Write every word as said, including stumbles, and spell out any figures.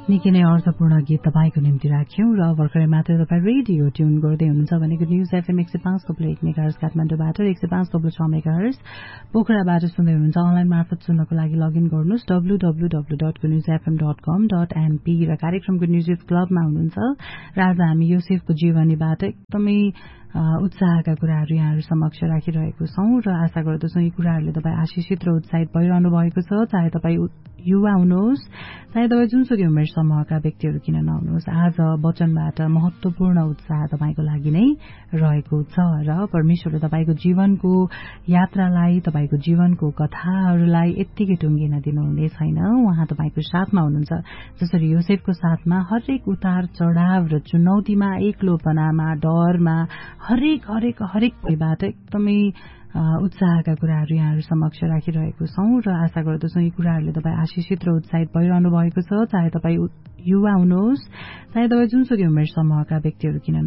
निकै नै अर्थपूर्ण गीत तपाईको निम्ति राख्यौं र भर्खरै मात्र तपाईँ रेडियो ट्युन गर्दै हुनुहुन्छ भनेको न्यूज एफएम एक सय पाँच थोप्लो एक मेगाहर्ज काठमाडौँबाट एक सय पाँच थोप्लो छ मेगाहर्ज पोखराबाट सुन्दै हुनुहुन्छ। अनलाइन मार्फत सुन्नको लागि लगइन गर्नुहोस् W W W dot news FM dot कम डट एनपी र कार्यक्रमको न्यूज क्लबमा हुनुहुन्छ र आज हामी योसेफको जीवनीबाट एकदमै उत्साहका कुराहरू यहाँहरू समक्ष राखिरहेको छौं र आशा गर्दछौं यी कुराहरूले तपाईँ आशिषित र उत्साहित भइरहनु भएको छ। चाहे तपाईँ युवा हुनुहोस्, चाहे तपाईँ जुनसुकै उमेर समूहका व्यक्तिहरू किन नहुनुहोस्, आज वचनबाट महत्वपूर्ण उत्साह तपाईको लागि नै रहेको छ र परमेश्वरले तपाईको जीवनको यात्रालाई, तपाईको जीवनको कथाहरूलाई यत्तिकै टुङ्गिन दिनुहुने छैन। उहाँ तपाईको साथमा हुनुहुन्छ, जसरी योसेफको साथमा हरेक उतार चढ़ाव र चुनौतीमा, एक्लोपनामा, डरमा, हरेक हरेक हरेक कुराबाट एकदमै उत्साहका कुराहरू यहाँहरू समक्ष राखिरहेको छौं र आशा गर्दछौं यी कुराहरूले तपाईँ आशिषित र उत्साहित भइरहनु भएको छ। चाहे तपाईँ युवा हुनुहोस्, चाहे तपाईँ जुनसुकै उमेर समूहका व्यक्तिहरू किन